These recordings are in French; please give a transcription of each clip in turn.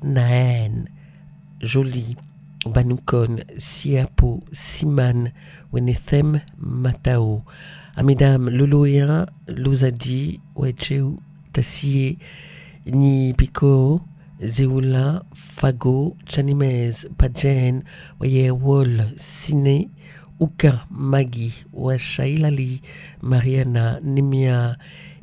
Naen, Jolie, Banukon, Siapo, Siman, Wenethem, Matao. Amidam Loloea, Lozadi, Wecheu, Tassie, Ni Pico, Zeoula, Fago, Chanimez, Pajen, Wayewol, Sine, Uka, Maggie, Washailali, Mariana, Nimia,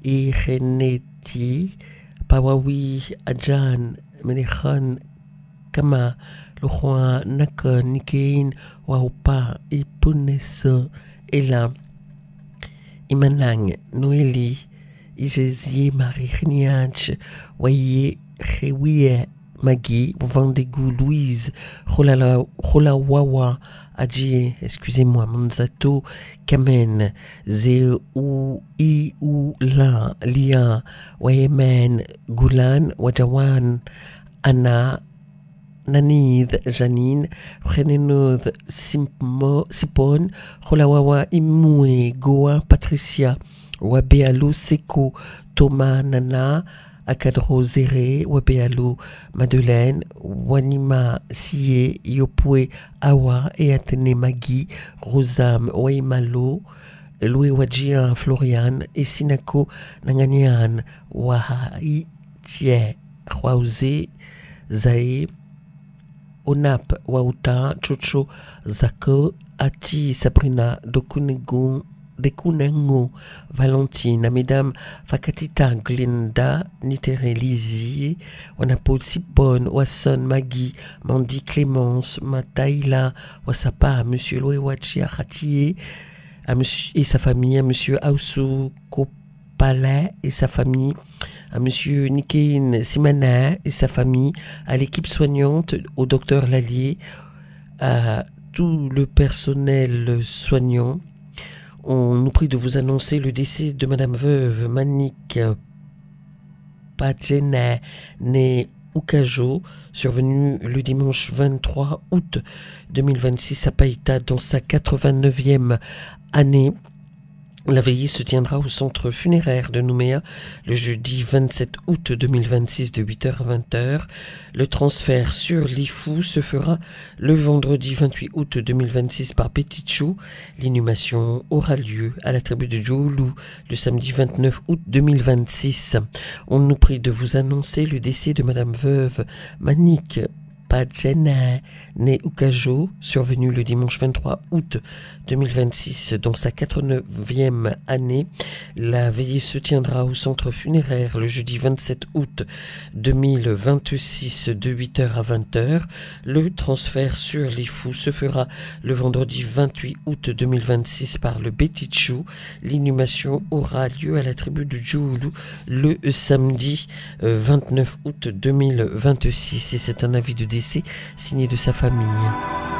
Ireneti, Pawawi, Ajan, Menechan, Kama, Lochwa, Nakon, Nikein, Waupa, Ipuneso, Ela, Imanang, Noélie, Ijezie, Marie Riniach, Waye, Rewie, Maggie, Vendégou, Louise, Rolawawa, Adjie, excusez-moi, Manzato, Kamen, Zeu, Iou, La, Lia, Wayemen, Goulan, Wajawan, Anna, Nanid, Janine, Renenoud, Sipon, Rolawawa, Imoué, Goa, Patricia, Wabealo, Seko, Thomas, Nana, Akadro, Zéré, Wabealo, Madeleine, Wanima, Sie, Yopwe, Awa, et Athénée, Magui, Rosam, Waimalo, Loué Wadjia, Florian, et Sinako, Nanganian, Wahai, Tie, Huauzé, Zae, Onap, Wauta, Chocho, Zako, Ati, Sabrina, Dekunengo, Valentine, Mesdames, Fakatita, Glinda, Nitere, Lizzie, Wanapo, Sipon, Wasson, Maggie, Mandy, Clémence, Mataïla, Wasapa, Monsieur Loewachi, Achatie, et sa famille, à Monsieur Aoussou, Kopala et sa famille, à Monsieur Nikein Simana et sa famille, à l'équipe soignante, au docteur Lallier, à tout le personnel soignant. On nous prie de vous annoncer le décès de Madame Veuve Manik Padjena, née Ukajo, survenue le dimanche 23 août 2026 à Païta dans sa 89e année. La veillée se tiendra au centre funéraire de Nouméa le jeudi 27 août 2026 de 8h à 20h. Le transfert sur l'IFU se fera le vendredi 28 août 2026 par Petichou. L'inhumation aura lieu à la tribu de Djoulou le samedi 29 août 2026. On nous prie de vous annoncer le décès de Madame Veuve Manik Padjena, née Ukajo, survenue le dimanche 23 août 2026 dans sa 89e année. La veillée se tiendra au centre funéraire le jeudi 27 août 2026 de 8h à 20h. Le transfert sur l'IFU se fera le vendredi 28 août 2026 par le Betichou. L'inhumation aura lieu à la tribu de Djoulou le samedi 29 août 2026 et c'est un avis de décès signé de sa famille.